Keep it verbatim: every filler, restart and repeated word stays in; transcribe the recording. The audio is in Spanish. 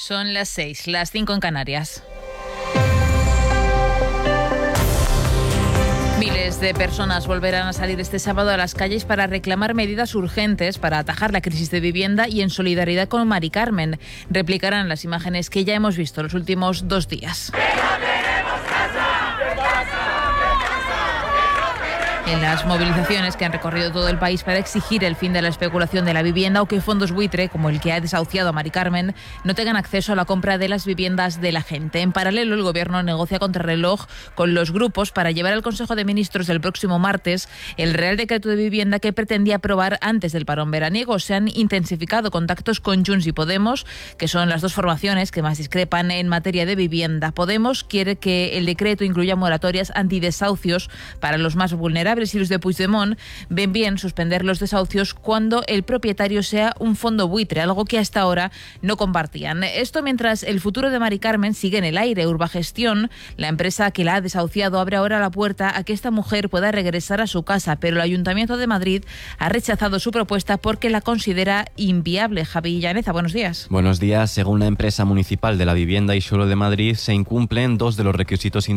Son las seis, las cinco en Canarias. Miles de personas volverán a salir este sábado a las calles para reclamar medidas urgentes para atajar la crisis de vivienda y en solidaridad con Mari Carmen. Replicarán las imágenes que ya hemos visto los últimos dos días. En las movilizaciones que han recorrido todo el país para exigir el fin de la especulación de la vivienda o que fondos buitre, como el que ha desahuciado a Mari Carmen, no tengan acceso a la compra de las viviendas de la gente. En paralelo, el Gobierno negocia contrarreloj con los grupos para llevar al Consejo de Ministros del próximo martes el Real Decreto de Vivienda que pretendía aprobar antes del parón veraniego. Se han intensificado contactos con Junts y Podemos, que son las dos formaciones que más discrepan en materia de vivienda. Podemos quiere que el decreto incluya moratorias antidesahucios para los más vulnerables y los de Puigdemont ven bien suspender los desahucios cuando el propietario sea un fondo buitre, algo que hasta ahora no compartían. Esto mientras el futuro de Mari Carmen sigue en el aire. Urbagestión, la empresa que la ha desahuciado, abre ahora la puerta a que esta mujer pueda regresar a su casa, pero el Ayuntamiento de Madrid ha rechazado su propuesta porque la considera inviable. Javi Llaneza, buenos días. Buenos días. Según la empresa municipal de la vivienda y suelo de Madrid, se incumplen dos de los requisitos